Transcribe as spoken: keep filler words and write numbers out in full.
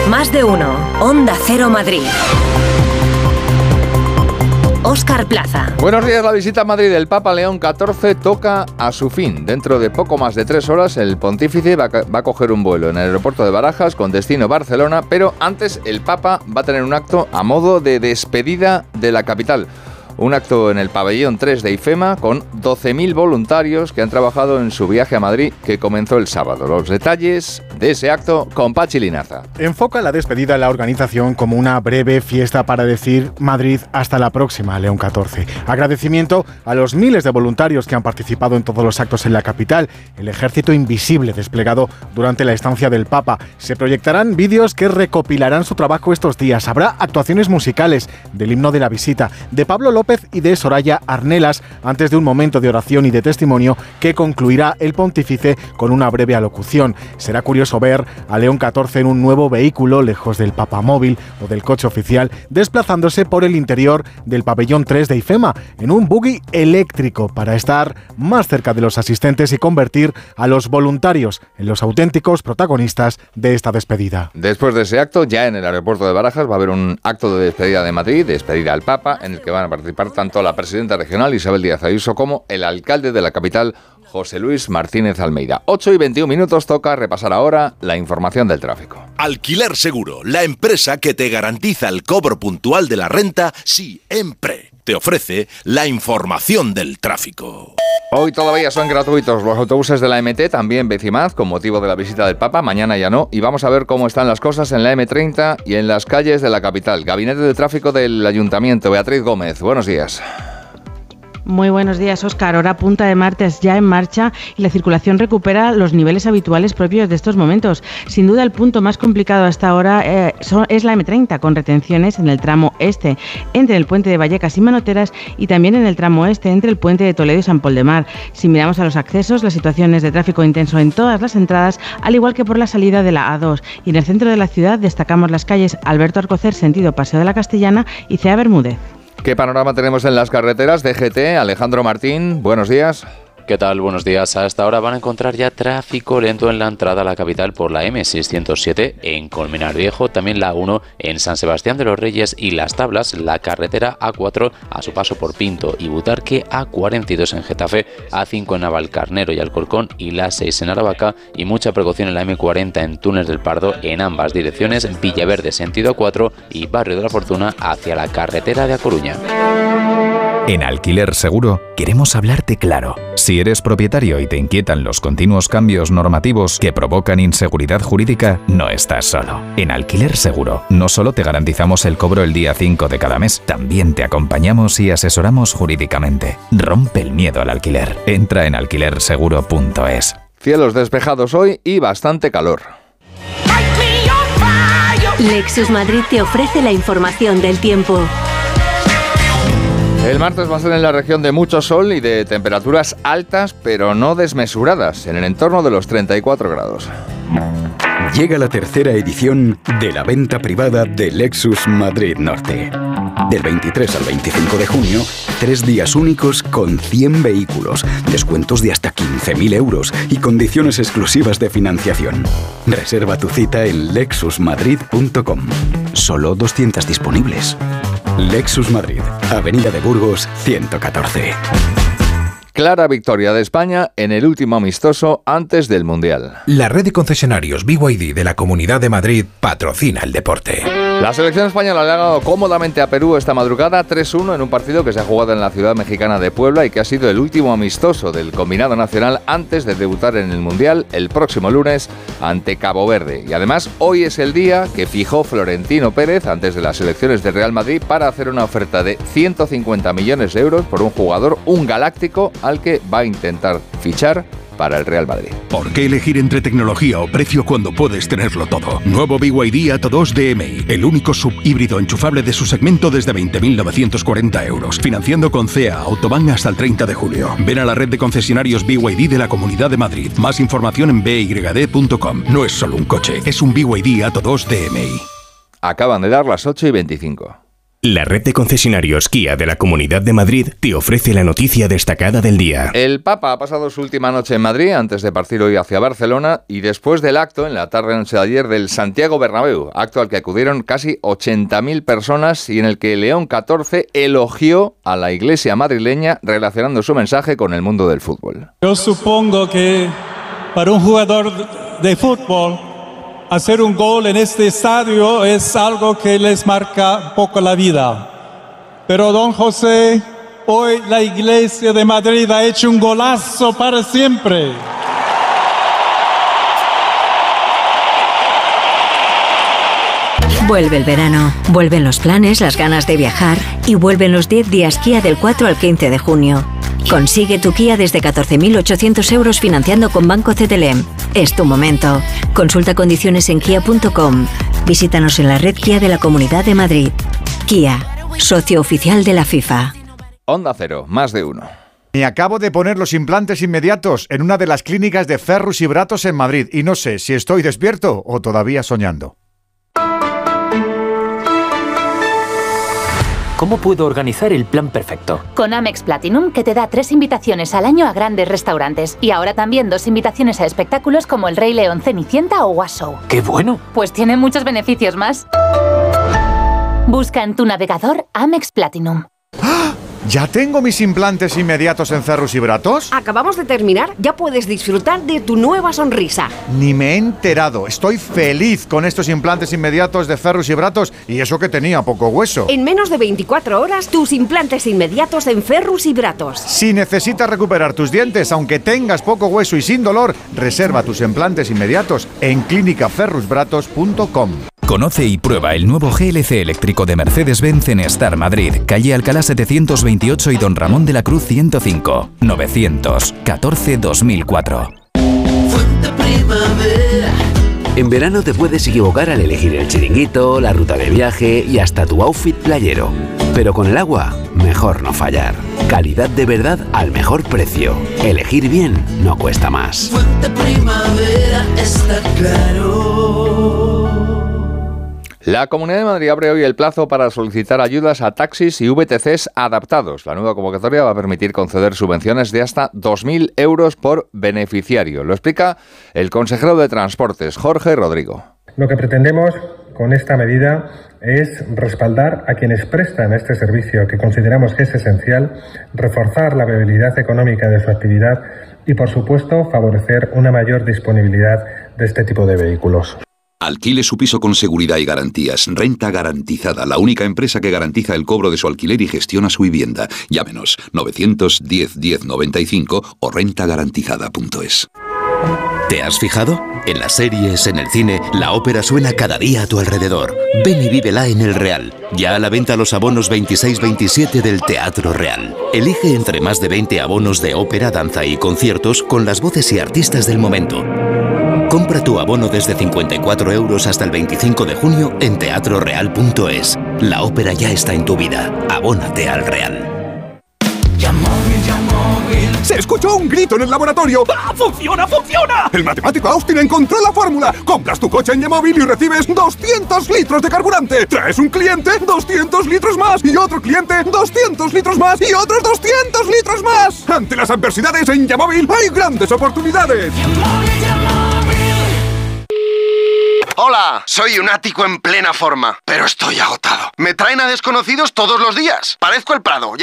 Más de uno. Onda Cero Madrid. Óscar Plaza. Buenos días. La visita a Madrid del Papa León catorce toca a su fin. Dentro de poco más de tres horas el pontífice va a, va a coger un vuelo en el aeropuerto de Barajas con destino Barcelona, pero antes el Papa va a tener un acto a modo de despedida de la capital. Un acto en el pabellón tres de IFEMA con doce mil voluntarios que han trabajado en su viaje a Madrid que comenzó el sábado. Los detalles de ese acto con Pachi Linaza. Enfoca la despedida de la organización como una breve fiesta para decir Madrid hasta la próxima, León catorce. Agradecimiento a los miles de voluntarios que han participado en todos los actos en la capital, el ejército invisible desplegado durante la estancia del Papa. Se proyectarán vídeos que recopilarán su trabajo estos días. Habrá actuaciones musicales del himno de la visita, de Pablo López y de Soraya Arnelas, antes de un momento de oración y de testimonio que concluirá el pontífice con una breve alocución. Será curioso ver a León catorce en un nuevo vehículo, lejos del papamóvil o del coche oficial, desplazándose por el interior del pabellón tres de IFEMA, en un buggy eléctrico, para estar más cerca de los asistentes y convertir a los voluntarios en los auténticos protagonistas de esta despedida. Después de ese acto, ya en el aeropuerto de Barajas va a haber un acto de despedida de Madrid, despedida al Papa, en el que van a participar tanto la presidenta regional Isabel Díaz Ayuso como el alcalde de la capital José Luis Martínez Almeida. ocho y veintiún minutos, toca repasar ahora la información del tráfico. Alquiler Seguro, la empresa que te garantiza el cobro puntual de la renta siempre. Te ofrece la información del tráfico. Hoy todavía son gratuitos los autobuses de la M T, también Becimaz, con motivo de la visita del Papa. Mañana ya no. Y vamos a ver cómo están las cosas en la M treinta y en las calles de la capital. Gabinete de Tráfico del Ayuntamiento. Beatriz Gómez, buenos días. Muy buenos días, Óscar. Hora punta de martes ya en marcha y la circulación recupera los niveles habituales propios de estos momentos. Sin duda, el punto más complicado hasta ahora eh, son, es la M treinta, con retenciones en el tramo este, entre el puente de Vallecas y Manoteras, y también en el tramo este, entre el puente de Toledo y San Pol de Mar. Si miramos a los accesos, la situación es de tráfico intenso en todas las entradas, al igual que por la salida de la A dos. Y en el centro de la ciudad destacamos las calles Alberto Alcocer, sentido Paseo de la Castellana, y C A Bermúdez. ¿Qué panorama tenemos en las carreteras? D G T, Alejandro Martín, buenos días. ¿Qué tal? Buenos días. A esta hora van a encontrar ya tráfico lento en la entrada a la capital por la M seiscientos siete en Colmenar Viejo, también la A uno en San Sebastián de los Reyes y Las Tablas, la carretera A cuatro a su paso por Pinto y Butarque, A cuarenta y dos en Getafe, A cinco en Navalcarnero y Alcorcón y la A seis en Aravaca, y mucha precaución en la M cuarenta en Túnez del Pardo en ambas direcciones, Villaverde sentido A cuatro y Barrio de la Fortuna hacia la carretera de A Coruña. En Alquiler Seguro queremos hablarte claro. Si eres propietario y te inquietan los continuos cambios normativos que provocan inseguridad jurídica, no estás solo. En Alquiler Seguro no solo te garantizamos el cobro el día cinco de cada mes, también te acompañamos y asesoramos jurídicamente. Rompe el miedo al alquiler. Entra en alquiler seguro punto es. Cielos despejados hoy y bastante calor. Lexus Madrid te ofrece la información del tiempo. El martes va a ser en la región de mucho sol y de temperaturas altas, pero no desmesuradas, en el entorno de los treinta y cuatro grados. Llega la tercera edición de la venta privada de Lexus Madrid Norte. Del veintitrés al veinticinco de junio, tres días únicos con cien vehículos, descuentos de hasta quince mil euros y condiciones exclusivas de financiación. Reserva tu cita en lexus madrid punto com. Solo doscientas disponibles. Lexus Madrid, Avenida de Burgos, ciento catorce. Clara victoria de España en el último amistoso antes del Mundial. La red de concesionarios B Y D de la Comunidad de Madrid patrocina el deporte. La selección española le ha ganado cómodamente a Perú esta madrugada tres uno en un partido que se ha jugado en la ciudad mexicana de Puebla y que ha sido el último amistoso del combinado nacional antes de debutar en el Mundial el próximo lunes ante Cabo Verde. Y además hoy es el día que fijó Florentino Pérez antes de las elecciones de Real Madrid para hacer una oferta de ciento cincuenta millones de euros por un jugador, un galáctico, al que va a intentar fichar para el Real Madrid. ¿Por qué elegir entre tecnología o precio cuando puedes tenerlo todo? Nuevo B Y D Atto dos D M I, el único subhíbrido enchufable de su segmento desde veinte mil novecientos cuarenta euros. Financiando con C E A Autobahn hasta el treinta de julio. Ven a la red de concesionarios B Y D de la Comunidad de Madrid. Más información en b y d punto com. No es solo un coche, es un B Y D Atto dos D M I. Acaban de dar las ocho y veinticinco. La red de concesionarios Kia de la Comunidad de Madrid te ofrece la noticia destacada del día. El Papa ha pasado su última noche en Madrid antes de partir hoy hacia Barcelona y después del acto, en la tarde-noche de ayer, del Santiago Bernabéu, acto al que acudieron casi ochenta mil personas y en el que León catorce elogió a la Iglesia madrileña relacionando su mensaje con el mundo del fútbol. Yo supongo que para un jugador de fútbol hacer un gol en este estadio es algo que les marca un poco la vida. Pero don José, hoy la Iglesia de Madrid ha hecho un golazo para siempre. Vuelve el verano, vuelven los planes, las ganas de viajar y vuelven los diez días Kia del cuatro al quince de junio. Consigue tu Kia desde catorce mil ochocientos euros financiando con Banco C T L M. Es tu momento. Consulta condiciones en kia punto com. Visítanos en la red Kia de la Comunidad de Madrid. Kia, socio oficial de la FIFA. Onda Cero, más de uno. Me acabo de poner los implantes inmediatos en una de las clínicas de Ferrus y Bratos en Madrid y no sé si estoy despierto o todavía soñando. ¿Cómo puedo organizar el plan perfecto? Con Amex Platinum, que te da tres invitaciones al año a grandes restaurantes. Y ahora también dos invitaciones a espectáculos como El Rey León, Cenicienta o Was Show. ¡Qué bueno! Pues tiene muchos beneficios más. Busca en tu navegador Amex Platinum. ¡Ah! ¿Ya tengo mis implantes inmediatos en Ferrus y Bratos? Acabamos de terminar, ya puedes disfrutar de tu nueva sonrisa. Ni me he enterado, estoy feliz con estos implantes inmediatos de Ferrus y Bratos y eso que tenía poco hueso. En menos de veinticuatro horas, tus implantes inmediatos en Ferrus y Bratos. Si necesitas recuperar tus dientes, aunque tengas poco hueso y sin dolor, reserva tus implantes inmediatos en clínica ferrus bratos punto com. Conoce y prueba el nuevo G L C eléctrico de Mercedes-Benz en Star Madrid, calle Alcalá setecientos veintiocho y Don Ramón de la Cruz ciento cinco, novecientos catorce dos mil cuatro. En verano te puedes equivocar al elegir el chiringuito, la ruta de viaje y hasta tu outfit playero. Pero con el agua, mejor no fallar. Calidad de verdad al mejor precio. Elegir bien no cuesta más. Fuente Primavera está claro. La Comunidad de Madrid abre hoy el plazo para solicitar ayudas a taxis y V T Cs adaptados. La nueva convocatoria va a permitir conceder subvenciones de hasta dos mil euros por beneficiario. Lo explica el consejero de Transportes, Jorge Rodrigo. Lo que pretendemos con esta medida es respaldar a quienes prestan este servicio, que consideramos que es esencial, reforzar la viabilidad económica de su actividad y, por supuesto, favorecer una mayor disponibilidad de este tipo de vehículos. Alquile su piso con seguridad y garantías. Renta Garantizada, la única empresa que garantiza el cobro de su alquiler y gestiona su vivienda. Llámenos novecientos diez diez noventa y cinco o renta garantizada punto es. ¿Te has fijado? En las series, en el cine, la ópera suena cada día a tu alrededor. Ven y vívela en El Real. Ya a la venta los abonos veintiséis veintisiete del Teatro Real. Elige entre más de veinte abonos de ópera, danza y conciertos con las voces y artistas del momento. Compra tu abono desde cincuenta y cuatro euros hasta el veinticinco de junio en teatro real punto es. La ópera ya está en tu vida. Abónate al Real. ¡Se escuchó un grito en el laboratorio! ¡Ah, funciona, funciona! El matemático Austin encontró la fórmula. Compras tu coche en Yamóvil y recibes doscientos litros de carburante. Traes un cliente, doscientos litros más. Y otro cliente, doscientos litros más. Y otros doscientos litros más. Ante las adversidades en Yamóvil hay grandes oportunidades. Hola, soy un ático en plena forma, pero estoy agotado. Me traen a desconocidos todos los días. Parezco el Prado.